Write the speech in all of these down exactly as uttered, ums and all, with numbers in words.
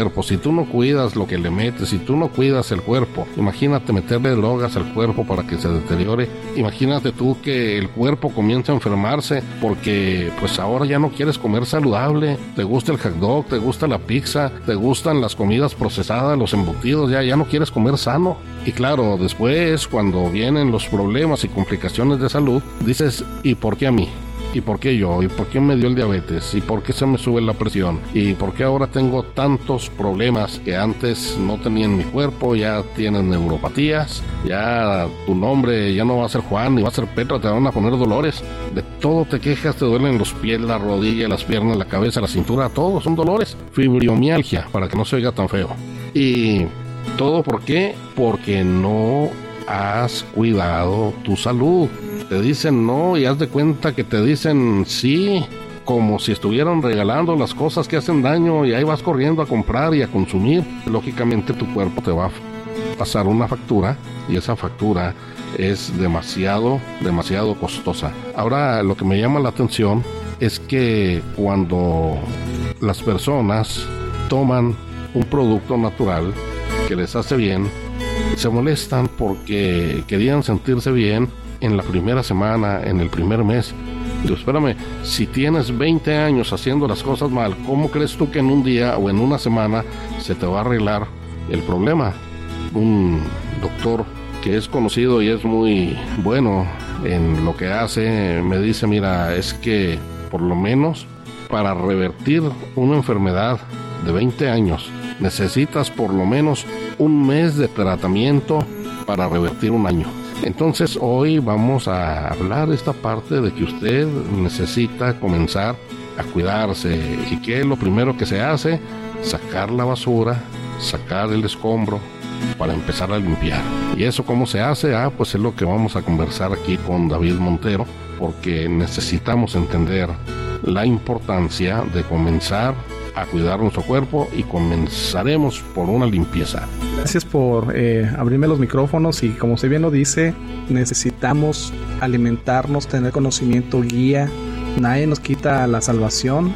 cuerpo. Si tú no cuidas lo que le metes, si tú no cuidas el cuerpo, imagínate meterle drogas al cuerpo para que se deteriore. Imagínate tú que el cuerpo comienza a enfermarse porque pues ahora ya no quieres comer saludable, te gusta el hot dog, te gusta la pizza, te gustan las comidas procesadas, los embutidos, ya, ya no quieres comer sano. Y claro, después cuando vienen los problemas y complicaciones de salud, dices, ¿y por qué a mí? ¿Y por qué yo? ¿Y por qué me dio el diabetes? ¿Y por qué se me sube la presión? ¿Y por qué ahora tengo tantos problemas que antes no tenía en mi cuerpo? Ya tienes neuropatías, ya tu nombre ya no va a ser Juan ni va a ser Petra, te van a poner dolores. De todo te quejas, te duelen los pies, la rodilla, las piernas, la cabeza, la cintura, todos son dolores. Fibromialgia, para que no se oiga tan feo. Y todo ¿por qué? Porque no has cuidado tu salud. Te dicen no y haz de cuenta que te dicen sí, como si estuvieran regalando las cosas que hacen daño, y ahí vas corriendo a comprar y a consumir. Lógicamente tu cuerpo te va a pasar una factura, y esa factura es demasiado, demasiado costosa. Ahora, lo que me llama la atención es que cuando las personas toman un producto natural que les hace bien, se molestan porque querían sentirse bien en la primera semana, en el primer mes. Digo, espérame, si tienes veinte años haciendo las cosas mal, ¿cómo crees tú que en un día o en una semana se te va a arreglar el problema? Un doctor que es conocido y es muy bueno en lo que hace, me dice, mira, es que por lo menos para revertir una enfermedad de veinte años, necesitas por lo menos un mes de tratamiento para revertir un año. Entonces hoy vamos a hablar de esta parte de que usted necesita comenzar a cuidarse. ¿Y qué es lo primero que se hace? Sacar la basura, sacar el escombro para empezar a limpiar. ¿Y eso cómo se hace? Ah, pues es lo que vamos a conversar aquí con David Montero, porque necesitamos entender la importancia de comenzar a cuidar nuestro cuerpo, y comenzaremos por una limpieza. Gracias por eh, abrirme los micrófonos, y como usted bien lo dice, necesitamos alimentarnos, tener conocimiento, guía. Nadie nos quita la salvación,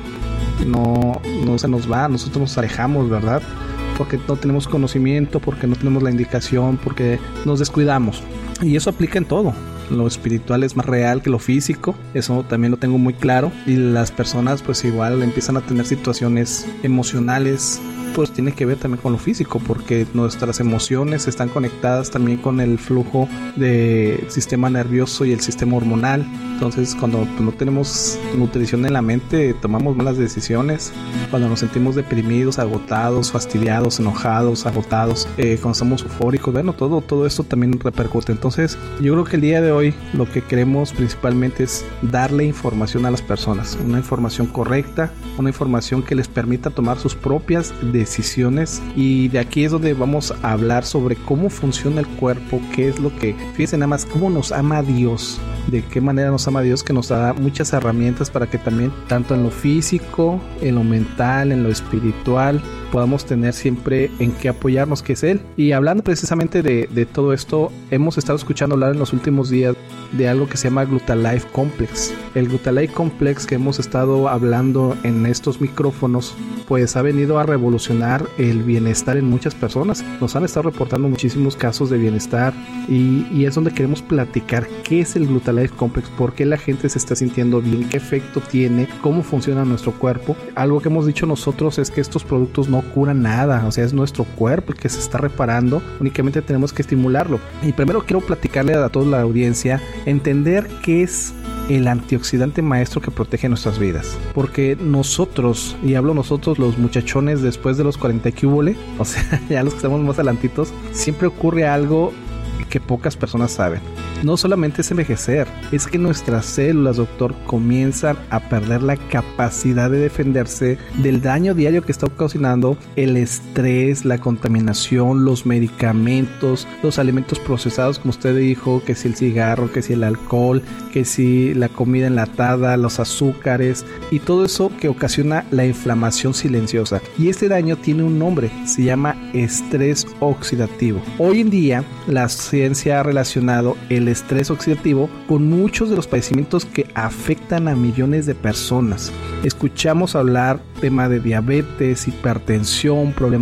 no, no se nos va, nosotros nos alejamos, ¿verdad? Porque no tenemos conocimiento, porque no tenemos la indicación, porque nos descuidamos. Y eso aplica en todo. Lo espiritual es más real que lo físico, eso también lo tengo muy claro. Y las personas pues igual empiezan a tener situaciones emocionales, pues tiene que ver también con lo físico, porque nuestras emociones están conectadas también con el flujo del sistema nervioso y el sistema hormonal. Entonces cuando pues, no tenemos nutrición en la mente, tomamos malas decisiones. Cuando nos sentimos deprimidos, agotados, fastidiados, enojados, agotados, eh, cuando estamos eufóricos, bueno, todo, todo esto también repercute. Entonces yo creo que el día de hoy lo que queremos principalmente es darle información a las personas, una información correcta, una información que les permita tomar sus propias decisiones. Y de aquí es donde vamos a hablar sobre cómo funciona el cuerpo, qué es lo que, fíjense nada más, cómo nos ama Dios, de qué manera nos ama Dios, que nos da muchas herramientas para que también, tanto en lo físico, en lo mental, en lo espiritual, podamos tener siempre en qué apoyarnos, que es Él. Y hablando precisamente de, de todo esto, hemos estado escuchando hablar en los últimos días de algo que se llama Glutalife Complex. El Glutalife Complex que hemos estado hablando en estos micrófonos, pues ha venido a revolucionar el bienestar en muchas personas. Nos han estado reportando muchísimos casos de bienestar, y, y es donde queremos platicar qué es el Glutalife Complex, por qué la gente se está sintiendo bien, qué efecto tiene, cómo funciona nuestro cuerpo. Algo que hemos dicho nosotros es que estos productos no curan nada, o sea, es nuestro cuerpo el que se está reparando, únicamente tenemos que estimularlo. Y primero quiero platicarle a toda la audiencia, entender qué es el antioxidante maestro que protege nuestras vidas, porque nosotros, y hablo nosotros los muchachones después de los cuarenta que hubole, o sea, ya los que estamos más adelantitos, siempre ocurre algo que pocas personas saben. No solamente es envejecer, es que nuestras células, doctor, comienzan a perder la capacidad de defenderse del daño diario que está ocasionando el estrés, la contaminación, los medicamentos, los alimentos procesados, como usted dijo, que si el cigarro, que si el alcohol, que si la comida enlatada, los azúcares y todo eso que ocasiona la inflamación silenciosa. Y este daño tiene un nombre, se llama estrés oxidativo. Hoy en día la ciencia ha relacionado el estrés oxidativo con muchos de los padecimientos que afectan a millones de personas. Escuchamos hablar tema de diabetes, hipertensión, problemas